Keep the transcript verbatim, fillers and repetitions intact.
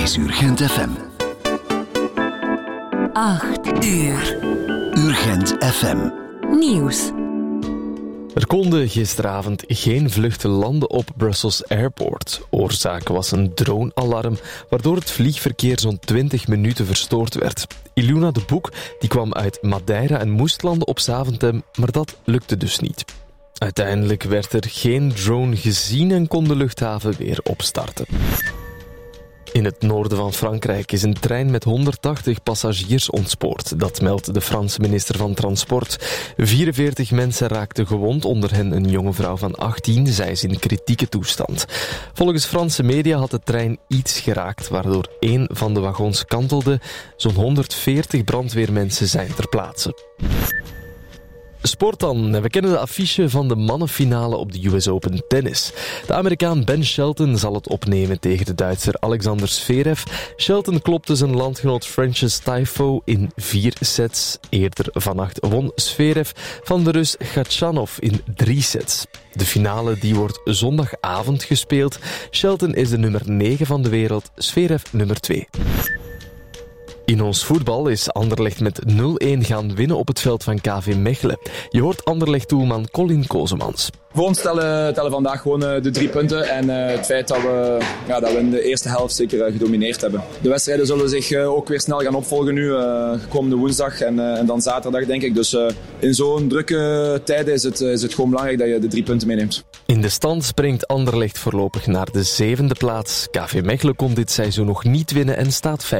is Urgent F M. Acht uur. Urgent F M. Nieuws. Er konden gisteravond geen vluchten landen op Brussels Airport. Oorzaak was een drone-alarm, waardoor het vliegverkeer zo'n twintig minuten verstoord werd. Iluna de Boek die kwam uit Madeira en moest landen op Zaventem, maar dat lukte dus niet. Uiteindelijk werd er geen drone gezien en kon de luchthaven weer opstarten. In het noorden van Frankrijk is een trein met honderdtachtig passagiers ontspoord. Dat meldt de Franse minister van Transport. vierenveertig mensen raakten gewond, onder hen een jonge vrouw van achttien. Zij is in kritieke toestand. Volgens Franse media had de trein iets geraakt, waardoor één van de wagons kantelde. Zo'n honderdveertig brandweermensen zijn ter plaatse. Sport dan. We kennen de affiche van de mannenfinale op de U S Open tennis. De Amerikaan Ben Shelton zal het opnemen tegen de Duitser Alexander Zverev. Shelton klopte zijn landgenoot Frances Tiafoe in vier sets. Eerder vannacht won Zverev van de Rus Khachanov in drie sets. De finale die wordt zondagavond gespeeld. Shelton is de nummer negen van de wereld, Zverev nummer twee. In ons voetbal is Anderlecht met nul-een gaan winnen op het veld van K V Mechelen. Je hoort Anderlecht-doelman Colin Kozemans. Voor ons tellen, tellen vandaag gewoon uh, de drie punten en uh, het feit dat we, ja, dat we in de eerste helft zeker uh, gedomineerd hebben. De wedstrijden zullen zich uh, ook weer snel gaan opvolgen nu, uh, komende woensdag en, uh, en dan zaterdag denk ik. Dus uh, in zo'n drukke tijden is het, uh, is het gewoon belangrijk dat je de drie punten meeneemt. In de stand springt Anderlecht voorlopig naar de zevende plaats. K V Mechelen kon dit seizoen nog niet winnen en staat vijf.